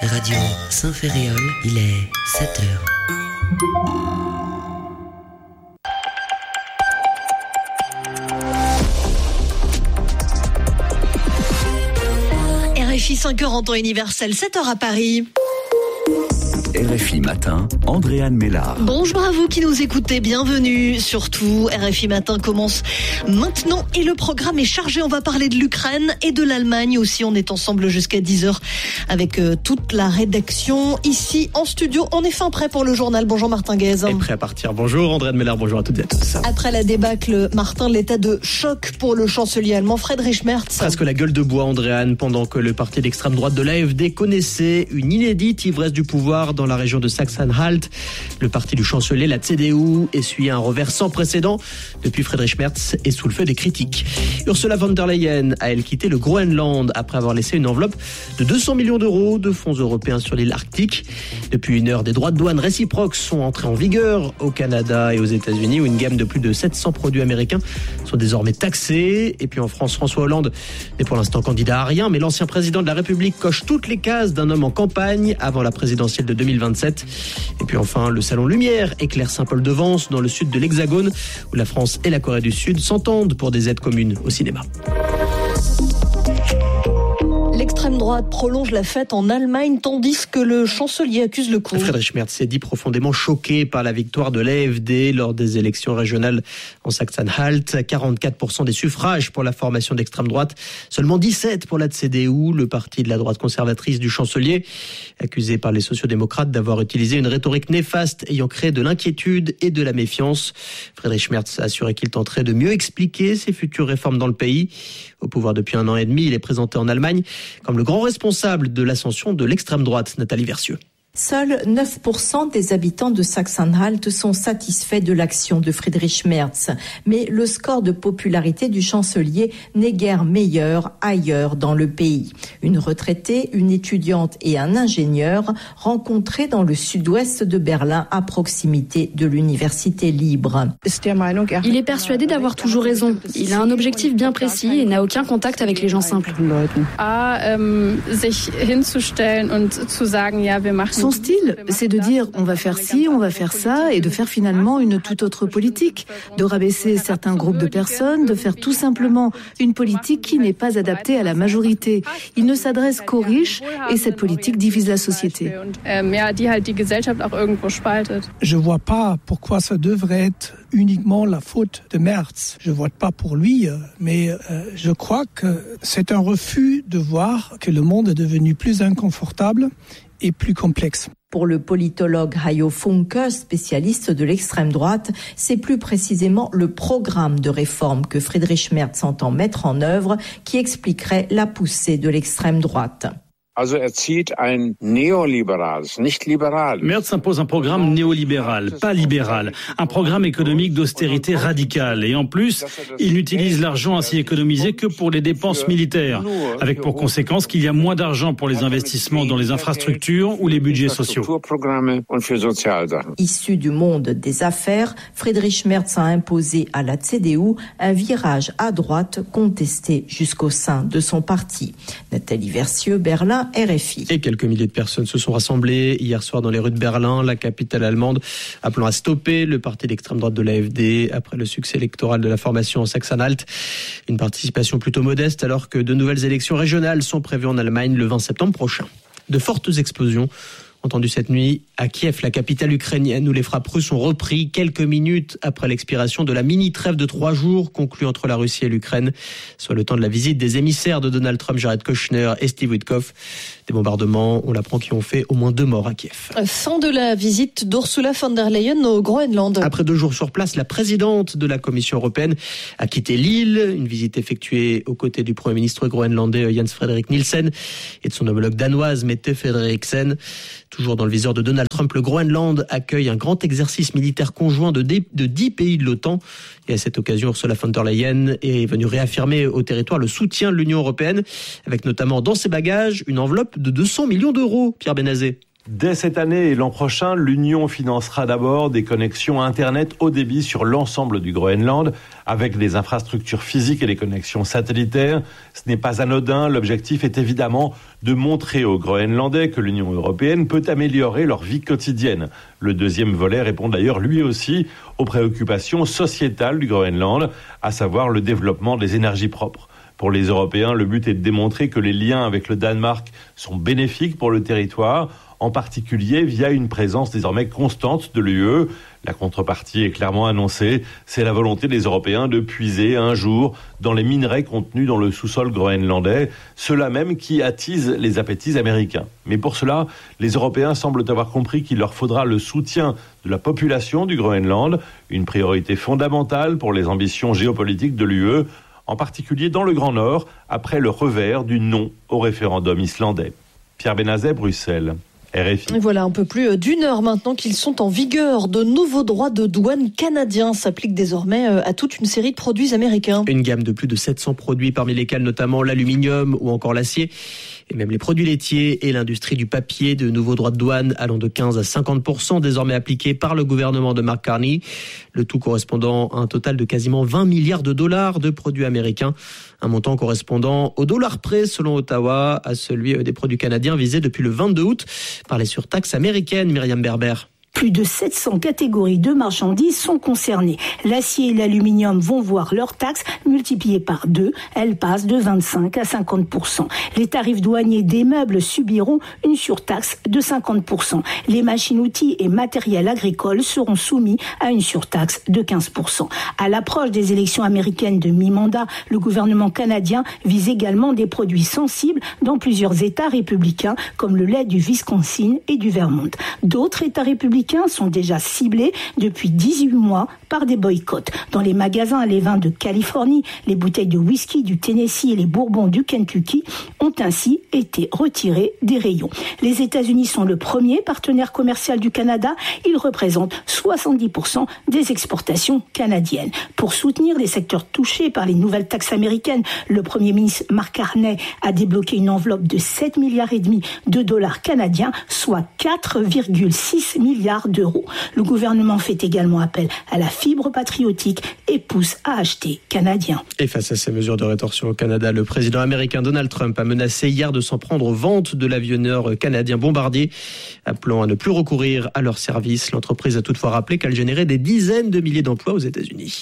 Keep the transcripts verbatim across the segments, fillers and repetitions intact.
Radio Saint-Ferréol, il est sept heures. R F I cinq heures en temps universel, sept heures à Paris. R F I Matin, Andréane Mélard. Bonjour à vous qui nous écoutez, bienvenue. Surtout, R F I Matin commence maintenant et le programme est chargé. On va parler de l'Ukraine et de l'Allemagne aussi. On est ensemble jusqu'à dix heures avec euh, toute la rédaction ici en studio. On est fin prêt pour le journal. Bonjour Martin Guez. Et prêt à partir. Bonjour Andréane Mélard, bonjour à toutes et à tous. Après la débâcle, Martin, l'état de choc pour le chancelier allemand Friedrich Merz. Presque la gueule de bois, Andréane, pendant que le parti d'extrême droite de l'A F D connaissait une inédite ivresse du pouvoir dans la région de Sachsen-Anhalt. Le parti du chancelier, la C D U, essuie un revers sans précédent. Depuis, Friedrich Merz est sous le feu des critiques. Ursula von der Leyen a, elle, quitté le Groenland après avoir laissé une enveloppe de deux cents millions d'euros de fonds européens sur l'île arctique. Depuis une heure, des droits de douane réciproques sont entrés en vigueur au Canada et aux États-Unis, où une gamme de plus de sept cents produits américains sont désormais taxés. Et puis en France, François Hollande n'est pour l'instant candidat à rien, mais l'ancien président de la République coche toutes les cases d'un homme en campagne avant la présidentielle de deux mille vingt-sept. Et puis enfin, le Salon Lumière éclaire Saint-Paul-de-Vence dans le sud de l'Hexagone, où la France et la Corée du Sud s'entendent pour des aides communes au cinéma. L'extrême droite prolonge la fête en Allemagne tandis que le chancelier accuse le coup. Friedrich Merz s'est dit profondément choqué par la victoire de l'A F D lors des élections régionales en Sachsen-Anhalt. quarante-quatre pour cent des suffrages pour la formation d'extrême droite, seulement dix-sept pour la C D U, le parti de la droite conservatrice du chancelier, accusé par les sociodémocrates d'avoir utilisé une rhétorique néfaste ayant créé de l'inquiétude et de la méfiance. Friedrich Merz a assuré qu'il tenterait de mieux expliquer ses futures réformes dans le pays. Au pouvoir depuis un an et demi, il est présenté en Allemagne comme le grand responsable de l'ascension de l'extrême droite. Nathalie Versieux. Seuls neuf pour cent des habitants de Sachsen-Anhalt sont satisfaits de l'action de Friedrich Merz. Mais le score de popularité du chancelier n'est guère meilleur ailleurs dans le pays. Une retraitée, une étudiante et un ingénieur rencontrés dans le sud-ouest de Berlin à proximité de l'université libre. Il est persuadé d'avoir toujours raison. Il a un objectif bien précis et n'a aucun contact avec les gens simples. Son style, c'est de dire on va faire ci, on va faire ça et de faire finalement une toute autre politique, de rabaisser certains groupes de personnes, de faire tout simplement une politique qui n'est pas adaptée à la majorité. Il ne s'adresse qu'aux riches et cette politique divise la société. Je ne vois pas pourquoi ça devrait être uniquement la faute de Merz. Je ne vote pas pour lui, mais euh, je crois que c'est un refus de voir que le monde est devenu plus inconfortable et plus complexe. Pour le politologue Hayo Funke, spécialiste de l'extrême droite, c'est plus précisément le programme de réforme que Friedrich Merz entend mettre en œuvre qui expliquerait la poussée de l'extrême droite. Merz impose un programme néolibéral, pas libéral, un programme économique d'austérité radicale. Et en plus, il n'utilise l'argent ainsi économisé que pour les dépenses militaires, avec pour conséquence qu'il y a moins d'argent pour les investissements dans les infrastructures ou les budgets sociaux. Issu du monde des affaires, Friedrich Merz a imposé à la C D U un virage à droite contesté jusqu'au sein de son parti. Nathalie Versieux, Berlin, R F I. Et quelques milliers de personnes se sont rassemblées hier soir dans les rues de Berlin, la capitale allemande, appelant à stopper le parti d'extrême droite de l'A F D après le succès électoral de la formation en Sachsen-Anhalt. Une participation plutôt modeste alors que de nouvelles élections régionales sont prévues en Allemagne le vingt septembre prochain. De fortes explosions entendues cette nuit à Kiev, la capitale ukrainienne, où les frappes russes ont repris quelques minutes après l'expiration de la mini-trêve de trois jours conclue entre la Russie et l'Ukraine, soit le temps de la visite des émissaires de Donald Trump, Jared Kushner et Steve Witkoff. Des bombardements, on l'apprend, qui ont fait au moins deux morts à Kiev. Fin de la visite d'Ursula von der Leyen au Groenland. Après deux jours sur place, la présidente de la Commission européenne a quitté l'île. Une visite effectuée aux côtés du Premier ministre groenlandais Jens Frederik Nielsen et de son homologue danoise Mette Frederiksen. Toujours dans le viseur de Donald Trump, le Groenland accueille un grand exercice militaire conjoint de dix pays de l'OTAN. Et à cette occasion, Ursula von der Leyen est venue réaffirmer au territoire le soutien de l'Union européenne, avec notamment dans ses bagages une enveloppe de deux cents millions d'euros. Pierre Benazé. Dès cette année et l'an prochain, l'Union financera d'abord des connexions Internet haut débit sur l'ensemble du Groenland, avec des infrastructures physiques et des connexions satellitaires. Ce n'est pas anodin, l'objectif est évidemment de montrer aux Groenlandais que l'Union européenne peut améliorer leur vie quotidienne. Le deuxième volet répond d'ailleurs lui aussi aux préoccupations sociétales du Groenland, à savoir le développement des énergies propres. Pour les Européens, le but est de démontrer que les liens avec le Danemark sont bénéfiques pour le territoire, en particulier via une présence désormais constante de l'U E. La contrepartie est clairement annoncée, c'est la volonté des Européens de puiser un jour dans les minerais contenus dans le sous-sol groenlandais, ceux-là même qui attisent les appétits américains. Mais pour cela, les Européens semblent avoir compris qu'il leur faudra le soutien de la population du Groenland, une priorité fondamentale pour les ambitions géopolitiques de l'U E, en particulier dans le Grand Nord, après le revers du non au référendum islandais. Pierre Benazet, Bruxelles. R F I. Et voilà un peu plus d'une heure maintenant qu'ils sont en vigueur. De nouveaux droits de douane canadiens s'appliquent désormais à toute une série de produits américains. Une gamme de plus de sept cents produits, parmi lesquels notamment l'aluminium ou encore l'acier. Et même les produits laitiers et l'industrie du papier. De nouveaux droits de douane allant de quinze à cinquante pour cent désormais appliqués par le gouvernement de Mark Carney. Le tout correspondant à un total de quasiment vingt milliards de dollars de produits américains. Un montant correspondant au dollar près, selon Ottawa, à celui des produits canadiens visés depuis le vingt-deux août par les surtaxes américaines. Myriam Berber. Plus de sept cents catégories de marchandises sont concernées. L'acier et l'aluminium vont voir leurs taxes multipliées par deux. Elles passent de vingt-cinq à cinquante pour cent. Les tarifs douaniers des meubles subiront une surtaxe de cinquante pour cent. Les machines-outils et matériels agricoles seront soumis à une surtaxe de quinze pour cent. À l'approche des élections américaines de mi-mandat, le gouvernement canadien vise également des produits sensibles dans plusieurs États républicains, comme le lait du Wisconsin et du Vermont. D'autres États républicains sont déjà ciblés depuis dix-huit mois par des boycotts. Dans les magasins, les vins de Californie, les bouteilles de whisky du Tennessee et les bourbons du Kentucky ont ainsi été retirés des rayons. Les États-Unis sont le premier partenaire commercial du Canada. Ils représentent soixante-dix pour cent des exportations canadiennes. Pour soutenir les secteurs touchés par les nouvelles taxes américaines, le Premier ministre Mark Carney a débloqué une enveloppe de sept milliards et demi de dollars canadiens, soit quatre virgule six milliards d'euros. Le gouvernement fait également appel à la fibre patriotique et pousse à acheter canadien. Et face à ces mesures de rétorsion au Canada, le président américain Donald Trump a menacé hier de s'en prendre aux ventes de l'avionneur canadien Bombardier, appelant à ne plus recourir à leur service. L'entreprise a toutefois rappelé qu'elle générait des dizaines de milliers d'emplois aux États-Unis.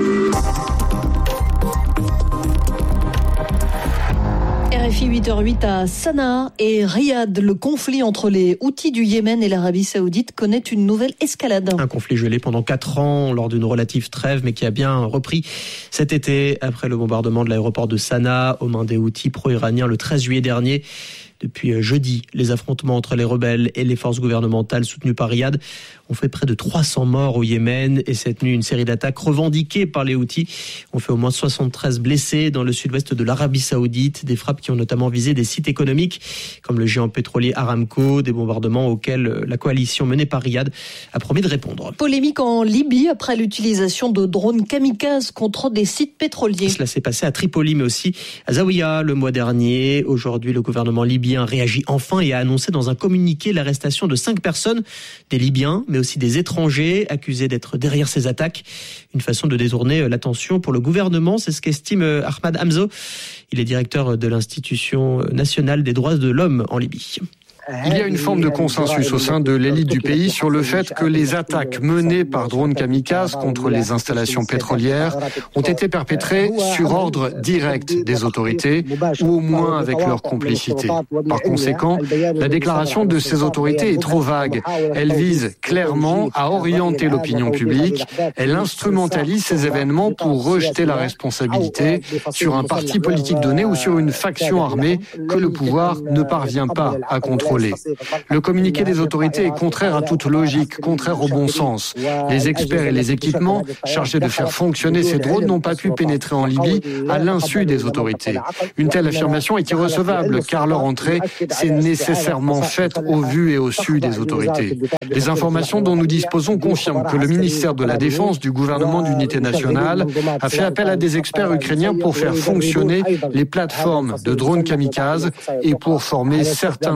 R F I huit heures huit à Sanaa et Riyad. Le conflit entre les Houthis du Yémen et l'Arabie Saoudite connaît une nouvelle escalade. Un conflit gelé pendant quatre ans lors d'une relative trêve, mais qui a bien repris cet été après le bombardement de l'aéroport de Sanaa aux mains des Houthis pro-iraniens le treize juillet dernier. Depuis jeudi, les affrontements entre les rebelles et les forces gouvernementales soutenues par Riyad ont fait près de trois cents morts au Yémen. Et cette nuit, une série d'attaques revendiquées par les Houthis ont fait au moins soixante-treize blessés dans le sud-ouest de l'Arabie Saoudite. Des frappes qui ont notamment visé des sites économiques comme le géant pétrolier Aramco. Des bombardements auxquels la coalition menée par Riyad a promis de répondre. Polémique en Libye après l'utilisation de drones kamikazes contre des sites pétroliers. Cela s'est passé à Tripoli, mais aussi à Zawiya le mois dernier. Aujourd'hui, le gouvernement libyen réagit enfin et a annoncé dans un communiqué l'arrestation de cinq personnes, des Libyens, mais aussi des étrangers accusés d'être derrière ces attaques. Une façon de détourner l'attention pour le gouvernement, c'est ce qu'estime Ahmad Hamzo. Il est directeur de l'Institution nationale des droits de l'homme en Libye. Il y a une forme de consensus au sein de l'élite du pays sur le fait que les attaques menées par drones kamikazes contre les installations pétrolières ont été perpétrées sur ordre direct des autorités ou au moins avec leur complicité. Par conséquent, la déclaration de ces autorités est trop vague. Elle vise clairement à orienter l'opinion publique. Elle instrumentalise ces événements pour rejeter la responsabilité sur un parti politique donné ou sur une faction armée que le pouvoir ne parvient pas à contrôler. Le communiqué des autorités est contraire à toute logique, contraire au bon sens. Les experts et les équipements chargés de faire fonctionner ces drones n'ont pas pu pénétrer en Libye à l'insu des autorités. Une telle affirmation est irrecevable car leur entrée s'est nécessairement faite au vu et au su des autorités. Les informations dont nous disposons confirment que le ministère de la Défense du gouvernement d'unité nationale a fait appel à des experts ukrainiens pour faire fonctionner les plateformes de drones kamikazes et pour former certains groupes armés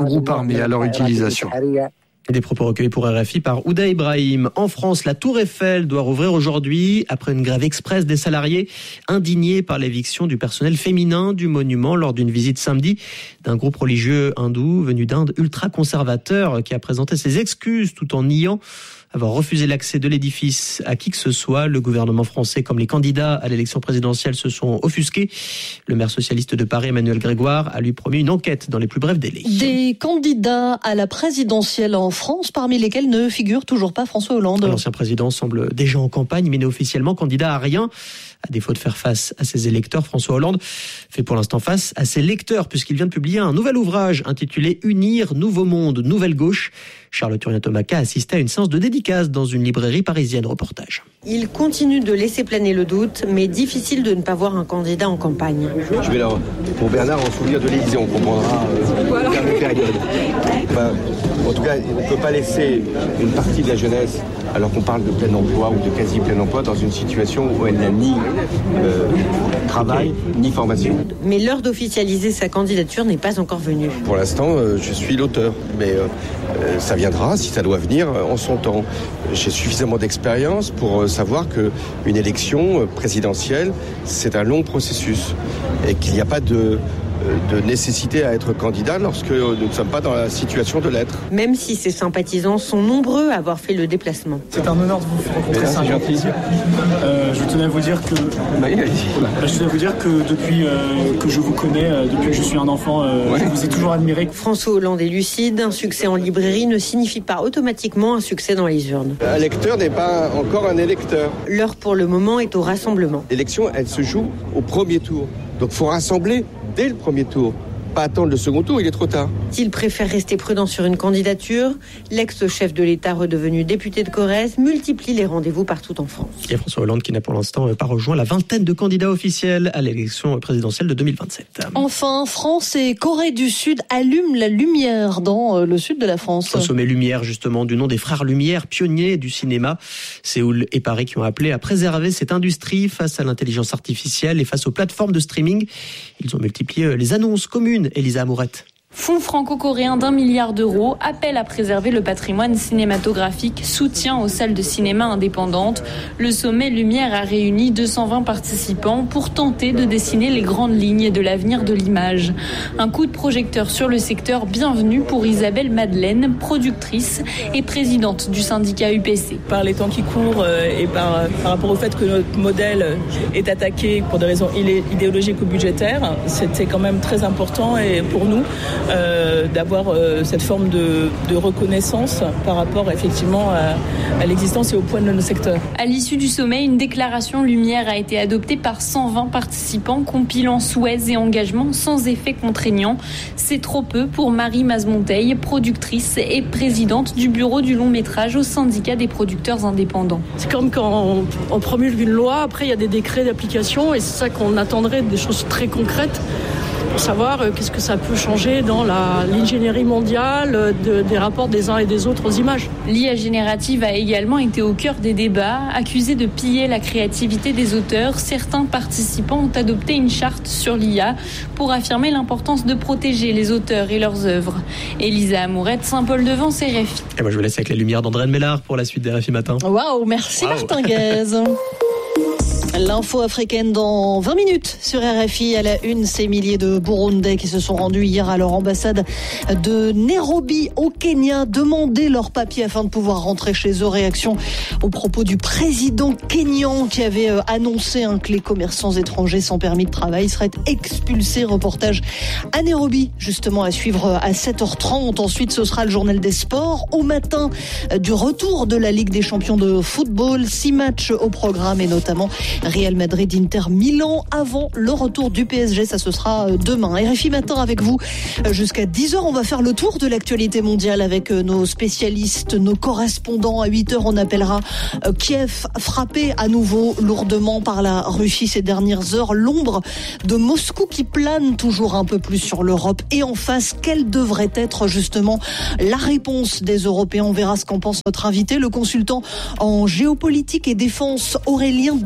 armes et à leur utilisation. Des propos recueillis pour R F I par Ouda Ibrahim. En France, la Tour Eiffel doit rouvrir aujourd'hui après une grève express des salariés indignés par l'éviction du personnel féminin du monument lors d'une visite samedi d'un groupe religieux hindou venu d'Inde ultra-conservateur qui a présenté ses excuses tout en niant avoir refusé l'accès de l'édifice à qui que ce soit. Le gouvernement français, comme les candidats à l'élection présidentielle, se sont offusqués. Le maire socialiste de Paris, Emmanuel Grégoire, a lui promis une enquête dans les plus brefs délais. Des candidats à la présidentielle en France, parmi lesquels ne figure toujours pas François Hollande. L'ancien président semble déjà en campagne, mais n'est officiellement candidat à rien. À défaut de faire face à ses électeurs, François Hollande fait pour l'instant face à ses lecteurs, puisqu'il vient de publier un nouvel ouvrage intitulé « Unir, Nouveau Monde, Nouvelle Gauche ». Charles Turien-Tomaca a assisté à une séance de dédicace dans une librairie parisienne. Reportage. Il continue de laisser planer le doute, mais difficile de ne pas voir un candidat en campagne. Je vais là, pour Bernard, en souvenir de l'Élysée, on comprendra euh, voilà. la période. Enfin, en tout cas, on ne peut pas laisser une partie de la jeunesse, alors qu'on parle de plein emploi ou de quasi plein emploi, dans une situation où elle n'a ni euh, travail, ni formation. Mais l'heure d'officialiser sa candidature n'est pas encore venue. Pour l'instant, euh, je suis l'auteur, mais euh, euh, ça viendra, si ça doit venir, en son temps. J'ai suffisamment d'expérience pour savoir qu'une élection présidentielle, c'est un long processus et qu'il n'y a pas de, de nécessité à être candidat lorsque nous ne sommes pas dans la situation de l'être. Même si ses sympathisants sont nombreux à avoir fait le déplacement. C'est un honneur de vous rencontrer, c'est un grand plaisir. Euh, je tenais à vous dire que, bah, je tenais à vous dire que depuis euh, que je vous connais, euh, depuis que je suis un enfant, euh, ouais. je vous ai toujours admiré. François Hollande est lucide, un succès en librairie ne signifie pas automatiquement un succès dans les urnes. Un lecteur n'est pas encore un électeur. L'heure pour le moment est au rassemblement. L'élection, elle se joue au premier tour. Donc il faut rassembler dès le premier tour. Pas attendre le second tour, il est trop tard. S'il préfère rester prudent sur une candidature, l'ex-chef de l'État redevenu député de Corrèze multiplie les rendez-vous partout en France. Et François Hollande qui n'a pour l'instant pas rejoint la vingtaine de candidats officiels à l'élection présidentielle de deux mille vingt-sept. Enfin, France et Corée du Sud allument la lumière dans le sud de la France. Au sommet Lumière, justement, du nom des frères Lumière, pionniers du cinéma. Séoul et Paris qui ont appelé à préserver cette industrie face à l'intelligence artificielle et face aux plateformes de streaming. Ils ont multiplié les annonces communes. Elisa Amourette. Fonds franco-coréen d'un milliard d'euros, appel à préserver le patrimoine cinématographique, soutien aux salles de cinéma indépendantes. Le sommet Lumière a réuni deux cent vingt participants pour tenter de dessiner les grandes lignes de l'avenir de l'image. Un coup de projecteur sur le secteur bienvenu pour Isabelle Madeleine, productrice et présidente du syndicat U P C. Par les temps qui courent et par, par rapport au fait que notre modèle est attaqué pour des raisons idéologiques ou budgétaires, c'était quand même très important et pour nous Euh, d'avoir euh, cette forme de, de reconnaissance par rapport effectivement à, à l'existence et au point de nos secteurs. À l'issue du sommet, une déclaration Lumière a été adoptée par cent vingt participants, compilant souhaits et engagements sans effet contraignant. C'est trop peu pour Marie Mazmonteil, productrice et présidente du bureau du long métrage au syndicat des producteurs indépendants. C'est comme quand on, on promulgue une loi, après il y a des décrets d'application et c'est ça qu'on attendrait, des choses très concrètes. Pour savoir euh, qu'est-ce que ça peut changer dans la, l'ingénierie mondiale de, des rapports des uns et des autres aux images. L'I A générative a également été au cœur des débats. Accusée de piller la créativité des auteurs, certains participants ont adopté une charte sur l'I A pour affirmer l'importance de protéger les auteurs et leurs œuvres. Elisa Amourette, Saint-Paul-de-Vence, R F I. Et moi je vous laisse avec les lumières d'Andréane Mélard pour la suite des R F I Matin. Waouh, merci wow. Martin Guez. L'info africaine dans vingt minutes sur R F I. À la une, ces milliers de Burundais qui se sont rendus hier à leur ambassade de Nairobi au Kenya demander leurs papiers afin de pouvoir rentrer chez eux. Réaction aux propos du président kényan qui avait annoncé hein, que les commerçants étrangers sans permis de travail seraient expulsés. Reportage à Nairobi, justement à suivre à sept heures trente. Ensuite, ce sera le journal des sports. Au matin du retour de la Ligue des champions de football, six matchs au programme et notamment Real Madrid, Inter, Milan avant le retour du P S G. Ça, ce sera demain. R F I Matin avec vous jusqu'à dix heures. On va faire le tour de l'actualité mondiale avec nos spécialistes, nos correspondants. À huit heures, on appellera Kiev, frappé à nouveau lourdement par la Russie ces dernières heures. L'ombre de Moscou qui plane toujours un peu plus sur l'Europe. Et en face, quelle devrait être justement la réponse des Européens? On verra ce qu'en pense notre invité, le consultant en géopolitique et défense Aurélien Duchesne.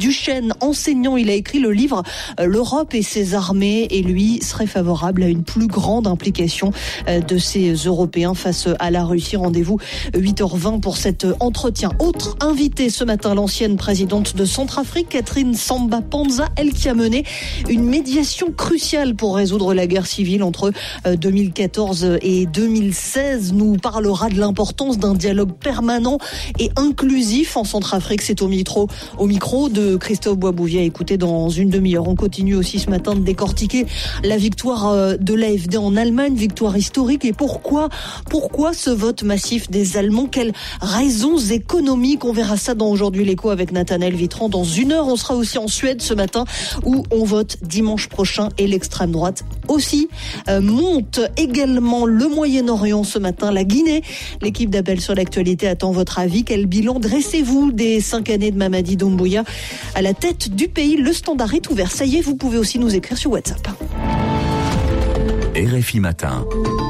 Orban, enseignant. Il a écrit le livre L'Europe et ses armées et lui serait favorable à une plus grande implication de ces Européens face à la Russie. Rendez-vous huit heures vingt pour cet entretien. Autre invitée ce matin, l'ancienne présidente de Centrafrique, Catherine Samba Panza, elle qui a mené une médiation cruciale pour résoudre la guerre civile entre deux mille quatorze et deux mille seize, nous parlera de l'importance d'un dialogue permanent et inclusif en Centrafrique. C'est au micro, au micro de Christophe Boisbouvier. Écoutez, dans une demi-heure, on continue aussi ce matin de décortiquer la victoire de l'A F D en Allemagne, victoire historique. Et pourquoi, pourquoi ce vote massif des Allemands? Quelles raisons économiques? On verra ça dans Aujourd'hui l'écho avec Nathanaël Vitran. Dans une heure, on sera aussi en Suède ce matin où on vote dimanche prochain et l'extrême droite aussi euh, monte. Également le Moyen-Orient ce matin, la Guinée. L'équipe d'Appel sur l'actualité attend votre avis. Quel bilan dressez-vous des cinq années de Mamadi Doumbouya à la tête du pays? Le standard est ouvert. Ça y est, vous pouvez aussi nous écrire sur WhatsApp. R F I Matin.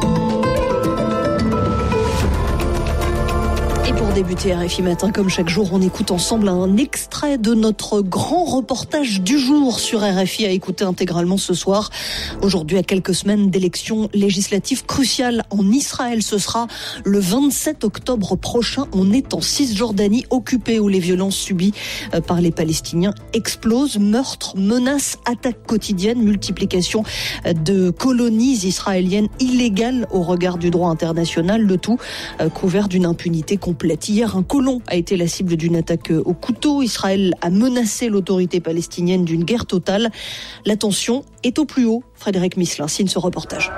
Et pour débuter R F I Matin, comme chaque jour, on écoute ensemble un extrait de notre grand reportage du jour sur R F I à écouter intégralement ce soir. Aujourd'hui, à quelques semaines d'élections législatives cruciales en Israël, ce sera le vingt-sept octobre prochain. On est en Cisjordanie occupée où les violences subies par les Palestiniens explosent. Meurtres, menaces, attaques quotidiennes, multiplication de colonies israéliennes illégales au regard du droit international. Le tout couvert d'une impunité complète. Hier, un colon a été la cible d'une attaque au couteau. Israël a menacé l'autorité palestinienne d'une guerre totale. La tension est au plus haut. Frédéric Misselin signe ce reportage.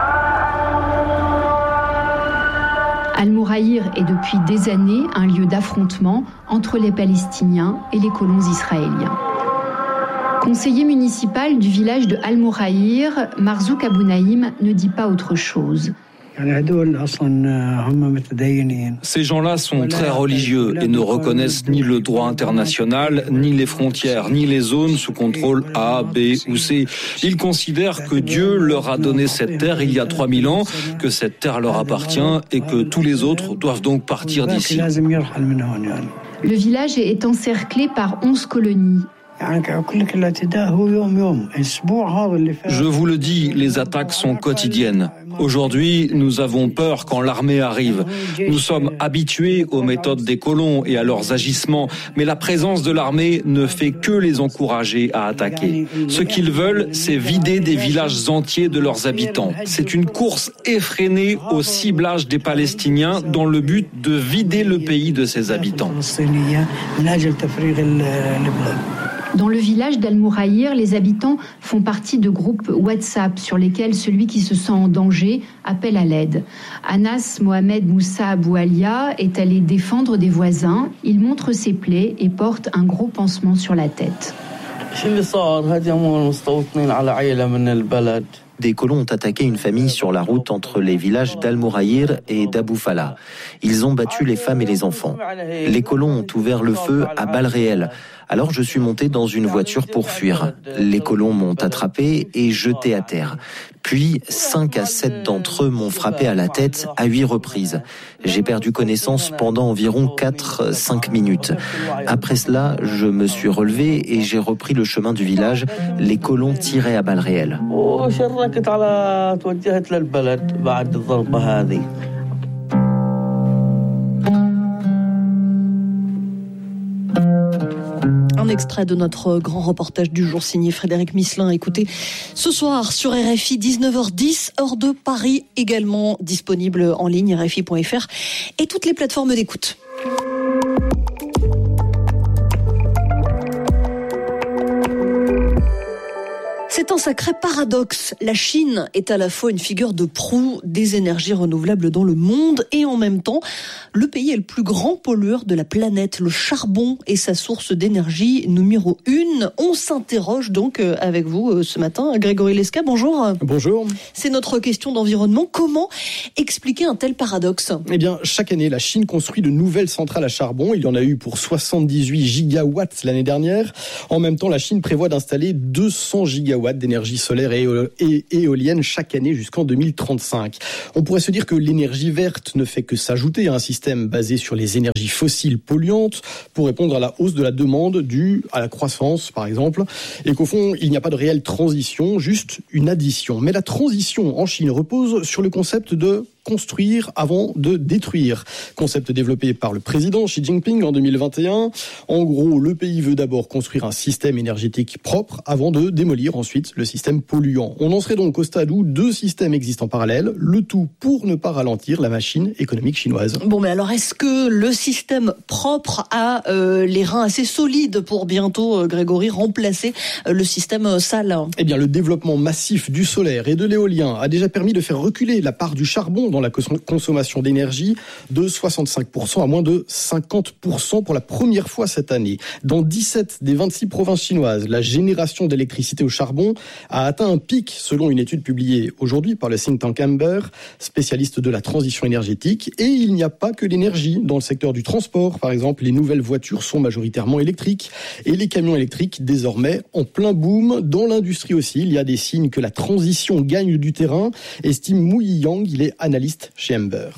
Al-Mouraïr est depuis des années un lieu d'affrontement entre les Palestiniens et les colons israéliens. Conseiller municipal du village de Al-Mouraïr, Marzouk Abounaïm ne dit pas autre chose. Ces gens-là sont très religieux et ne reconnaissent ni le droit international, ni les frontières, ni les zones sous contrôle A, B ou C. Ils considèrent que Dieu leur a donné cette terre il y a trois mille ans, que cette terre leur appartient et que tous les autres doivent donc partir d'ici. Le village est encerclé par onze colonies. Je vous le dis, les attaques sont quotidiennes. Aujourd'hui, nous avons peur quand l'armée arrive. Nous sommes habitués aux méthodes des colons et à leurs agissements, mais la présence de l'armée ne fait que les encourager à attaquer. Ce qu'ils veulent, c'est vider des villages entiers de leurs habitants. C'est une course effrénée au ciblage des Palestiniens dans le but de vider le pays de ses habitants. Dans le village d'Al-Mouraïr, les habitants font partie de groupes WhatsApp sur lesquels celui qui se sent en danger appelle à l'aide. Anas Mohamed Moussa Aboualia est allé défendre des voisins. Il montre ses plaies et porte un gros pansement sur la tête. Des colons ont attaqué une famille sur la route entre les villages d'Al-Mouraïr et d'Abou Fala. Ils ont battu les femmes et les enfants. Les colons ont ouvert le feu à balles réelles. Alors je suis monté dans une voiture pour fuir. Les colons m'ont attrapé et jeté à terre. Puis, cinq à sept d'entre eux m'ont frappé à la tête à huit reprises. J'ai perdu connaissance pendant environ quatre à cinq minutes. Après cela, je me suis relevé et j'ai repris le chemin du village. Les colons tiraient à balles réelles. Un extrait de notre grand reportage du jour signé Frédéric Misselin. Écoutez, ce soir sur R F I, dix-neuf heures dix, heure de Paris, également disponible en ligne, R F I point F R et toutes les plateformes d'écoute. C'est un sacré paradoxe. La Chine est à la fois une figure de proue des énergies renouvelables dans le monde et en même temps, le pays est le plus grand pollueur de la planète. Le charbon est sa source d'énergie numéro une. On s'interroge donc avec vous ce matin. Grégory Lesca, bonjour. Bonjour. C'est notre question d'environnement. Comment expliquer un tel paradoxe ? Eh bien, chaque année, la Chine construit de nouvelles centrales à charbon. Il y en a eu pour soixante-dix-huit gigawatts l'année dernière. En même temps, la Chine prévoit d'installer deux cents gigawatts gigawatts d'énergie solaire et éolienne chaque année jusqu'en deux mille trente-cinq. On pourrait se dire que l'énergie verte ne fait que s'ajouter à un système basé sur les énergies fossiles polluantes pour répondre à la hausse de la demande due à la croissance, par exemple, et qu'au fond, il n'y a pas de réelle transition, juste une addition. Mais la transition en Chine repose sur le concept de construire avant de détruire. Concept développé par le président Xi Jinping en deux mille vingt et un. En gros, le pays veut d'abord construire un système énergétique propre avant de démolir ensuite le système polluant. On en serait donc au stade où deux systèmes existent en parallèle, le tout pour ne pas ralentir la machine économique chinoise. Bon, mais alors est-ce que le système propre a euh, les reins assez solides pour bientôt, euh, Grégory, remplacer euh, le système sale ? Eh bien, le développement massif du solaire et de l'éolien a déjà permis de faire reculer la part du charbon dans la consommation d'énergie de soixante-cinq pour cent à moins de cinquante pour cent pour la première fois cette année. Dans dix-sept des vingt-six provinces chinoises, la génération d'électricité au charbon a atteint un pic selon une étude publiée aujourd'hui par le think tank Amber, spécialiste de la transition énergétique. Et il n'y a pas que l'énergie. Dans le secteur du transport, par exemple, les nouvelles voitures sont majoritairement électriques et les camions électriques désormais en plein boom. Dans l'industrie aussi, il y a des signes que la transition gagne du terrain, estime Mu Yiyang, il est analyste chez Amber.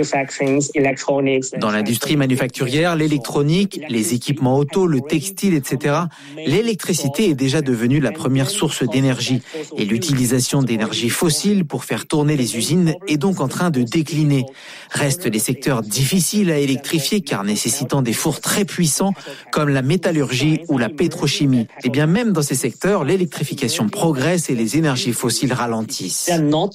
Dans l'industrie manufacturière, l'électronique, les équipements auto, le textile, et cetera, l'électricité est déjà devenue la première source d'énergie et l'utilisation d'énergie fossile pour faire tourner les usines est donc en train de décliner. Restent les secteurs difficiles à électrifier car nécessitant des fours très puissants comme la métallurgie ou la pétrochimie. Et bien même dans ces secteurs, l'électrification progresse et les énergies fossiles ralentissent.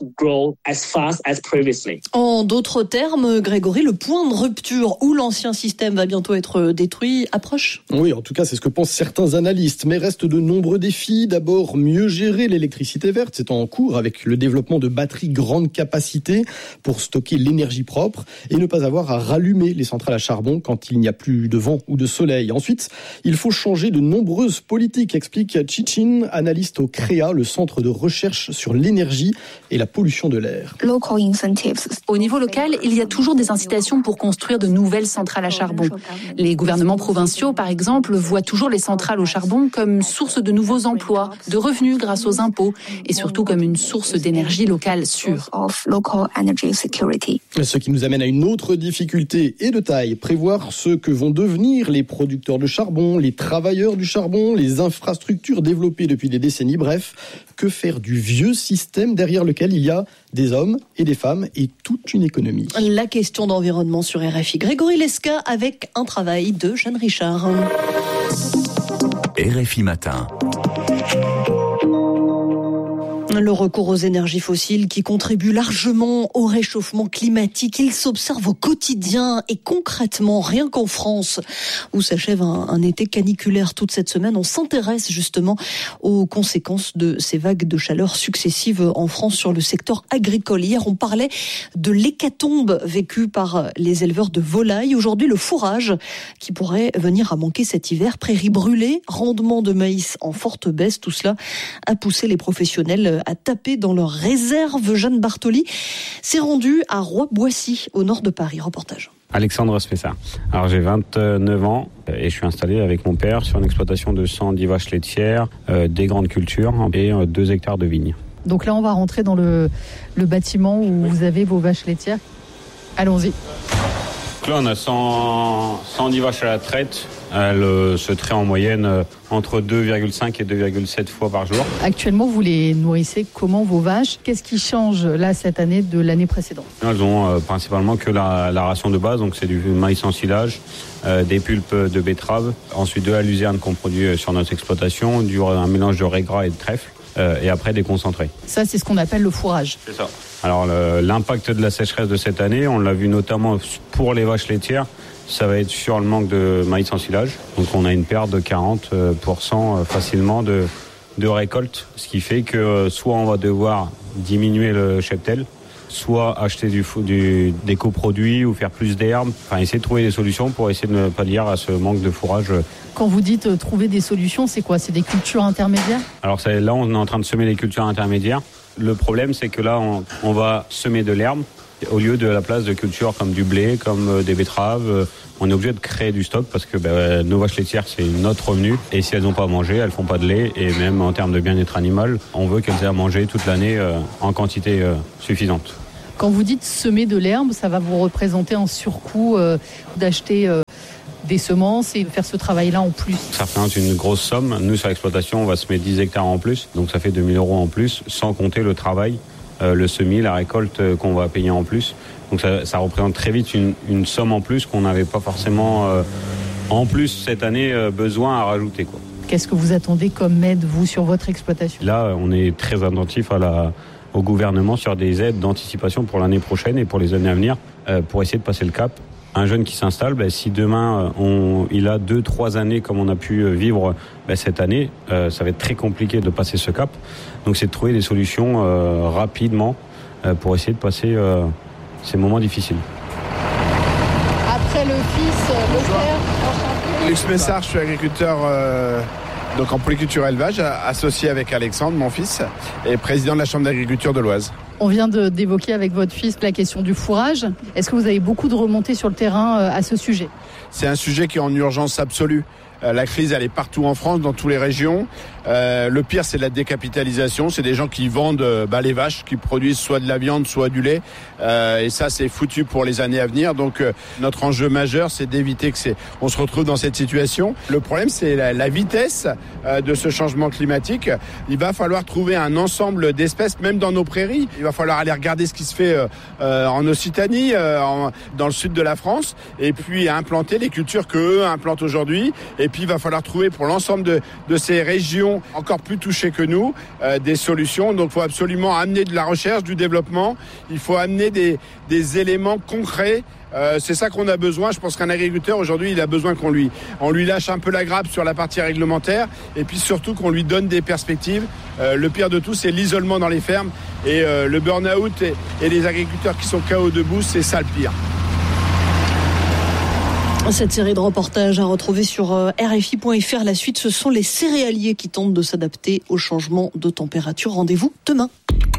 En d'autres termes, Grégory, le point de rupture où l'ancien système va bientôt être détruit approche ? Oui, en tout cas, c'est ce que pensent certains analystes. Mais restent de nombreux défis. D'abord, mieux gérer l'électricité verte. C'est en cours avec le développement de batteries grande capacité pour stocker l'énergie propre et ne pas avoir à rallumer les centrales à charbon quand il n'y a plus de vent ou de soleil. Ensuite, il faut changer de nombreuses politiques, explique Chichin, analyste au C R E A, le centre de recherche sur l'énergie et la pollution de l'air. Au niveau local, il y a toujours des incitations pour construire de nouvelles centrales à charbon. Les gouvernements provinciaux, par exemple, voient toujours les centrales au charbon comme source de nouveaux emplois, de revenus grâce aux impôts et surtout comme une source d'énergie locale sûre. Ce qui nous amène à une autre difficulté et de taille, prévoir ce que vont devenir les producteurs de charbon, les travailleurs du charbon, les infrastructures développées depuis des décennies, bref, que faire du vieux système derrière lequel il y a des hommes et des femmes et toute une économie. La question d'environnement sur R F I. Grégory Lesca avec un travail de Jeanne Richard. R F I Matin. Le recours aux énergies fossiles qui contribue largement au réchauffement climatique, il s'observe au quotidien et concrètement, rien qu'en France, où s'achève un, un été caniculaire toute cette semaine. On s'intéresse justement aux conséquences de ces vagues de chaleur successives en France sur le secteur agricole. Hier, on parlait de l'hécatombe vécue par les éleveurs de volailles. Aujourd'hui, le fourrage qui pourrait venir à manquer cet hiver. Prairies brûlées, rendement de maïs en forte baisse. Tout cela a poussé les professionnels à taper dans leurs réserves. Jeanne Bartoli s'est rendue à Roy-Boissy, au nord de Paris. Reportage. Alexandre Spessard. Alors j'ai vingt-neuf ans et je suis installé avec mon père sur une exploitation de cent dix vaches laitières, euh, des grandes cultures et euh, deux hectares de vignes. Donc là on va rentrer dans le, le bâtiment où vous avez vos vaches laitières. Allons-y. Donc là on a cent, cent dix vaches à la traite. Elles euh, se traient en moyenne euh, entre deux virgule cinq et deux virgule sept fois par jour. Actuellement, vous les nourrissez comment vos vaches ? Qu'est-ce qui change là cette année de l'année précédente ? Elles ont euh, principalement que la, la ration de base, donc c'est du maïs en silage, euh, des pulpes de betterave, ensuite de la luzerne qu'on produit sur notre exploitation, du, un mélange de raie gras et de trèfle. Euh, et après des concentrés. Ça, c'est ce qu'on appelle le fourrage. C'est ça. Alors le, l'impact de la sécheresse de cette année, on l'a vu notamment pour les vaches laitières, ça va être sur le manque de maïs en silage. Donc on a une perte de quarante pour cent facilement de, de récolte, ce qui fait que soit on va devoir diminuer le cheptel, soit acheter du, du, des coproduits ou faire plus d'herbes, enfin essayer de trouver des solutions pour essayer de ne pas dire à ce manque de fourrage. Quand vous dites euh, trouver des solutions, c'est quoi ? C'est des cultures intermédiaires ? Alors ça, là, on est en train de semer des cultures intermédiaires. Le problème, c'est que là, on, on va semer de l'herbe Au lieu de la place de cultures comme du blé, comme des betteraves, on est obligé de créer du stock parce que ben, nos vaches laitières, c'est notre revenu. Et si elles n'ont pas à manger, elles font pas de lait. Et même en termes de bien-être animal, on veut qu'elles aient à manger toute l'année euh, en quantité euh, suffisante. Quand vous dites semer de l'herbe, ça va vous représenter un surcoût euh, d'acheter euh, des semences et de faire ce travail-là en plus. Ça représente une grosse somme. Nous, sur l'exploitation, on va semer dix hectares en plus. Donc ça fait deux mille euros en plus, sans compter le travail, euh, le semis, la récolte euh, qu'on va payer en plus. Donc ça, ça représente très vite une, une somme en plus qu'on n'avait pas forcément euh, en plus cette année euh, besoin à rajouter, quoi. Qu'est-ce que vous attendez comme aide, vous, sur votre exploitation ? Là, on est très attentif à la, au gouvernement sur des aides d'anticipation pour l'année prochaine et pour les années à venir euh, pour essayer de passer le cap. Un jeune qui s'installe, ben, si demain on, il a deux, trois années comme on a pu vivre ben, cette année, euh, ça va être très compliqué de passer ce cap. Donc c'est de trouver des solutions euh, rapidement euh, pour essayer de passer euh, ces moments difficiles. Après le fils, le père. Luc Messard, je suis agriculteur euh, donc en polyculture élevage, associé avec Alexandre, mon fils, et président de la Chambre d'agriculture de l'Oise. On vient de, d'évoquer avec votre fils la question du fourrage. Est-ce que vous avez beaucoup de remontées sur le terrain à ce sujet ? C'est un sujet qui est en urgence absolue. La crise, elle est partout en France, dans toutes les régions. Euh, le pire, c'est la décapitalisation. C'est des gens qui vendent bah, les vaches, qui produisent soit de la viande, soit du lait. Euh, et ça, c'est foutu pour les années à venir. Donc, euh, notre enjeu majeur, c'est d'éviter que c'est, on se retrouve dans cette situation. Le problème, c'est la, la vitesse euh, de ce changement climatique. Il va falloir trouver un ensemble d'espèces, même dans nos prairies. Il va falloir aller regarder ce qui se fait euh, euh, en Occitanie, euh, en, dans le sud de la France, et puis implanter les cultures qu'eux implantent aujourd'hui. Et puis, il va falloir trouver pour l'ensemble de, de ces régions encore plus touchées que nous, euh, des solutions. Donc, il faut absolument amener de la recherche, du développement. Il faut amener des, des éléments concrets. Euh, c'est ça qu'on a besoin. Je pense qu'un agriculteur, aujourd'hui, il a besoin qu'on lui, on lui lâche un peu la grappe sur la partie réglementaire et puis surtout qu'on lui donne des perspectives. Euh, le pire de tout, c'est l'isolement dans les fermes. Et euh, le burn-out et, et les agriculteurs qui sont K O debout, c'est ça le pire. Cette série de reportages à retrouver sur R F I point F R. La suite, ce sont les céréaliers qui tentent de s'adapter au changement de température. Rendez-vous demain.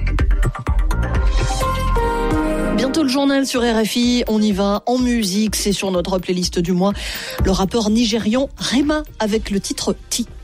Bientôt le journal sur R F I. On y va en musique. C'est sur notre playlist du mois. Le rappeur nigérian Rema avec le titre Ti.